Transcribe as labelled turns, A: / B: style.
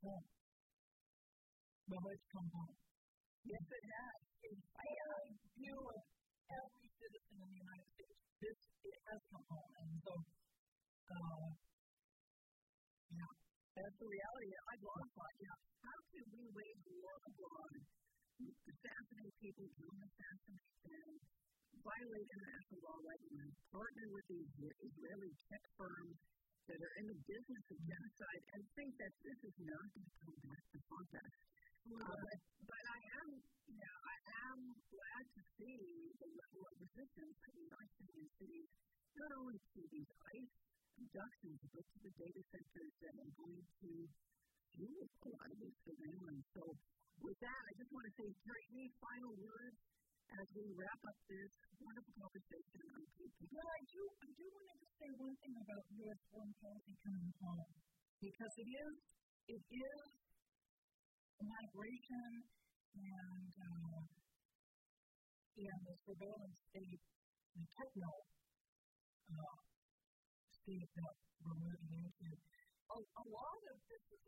A: home. Well, it's come home. Yes, it has. It's my view of every citizen in the United States. It has come home. And so, that's the reality. I glorify. How can we wage war abroad, assassinate people, drone assassinate them, violate international law right now, partner with these Israeli tech firms that are in the business of genocide and think that this is not going to come back to haunt us? But I am glad to see the level of resistance that we are seeing in cities, not only to these ICE abductions, but to the data centers that are going to fuel a lot of this surveillance. So with that, I just want to say, Terry, any final words as we wrap up this wonderful conversation on people? Well, I do want to just say one thing about U.S. foreign policy coming home, because it is migration and the surveillance state, the techno state that we're moving into. A lot of this is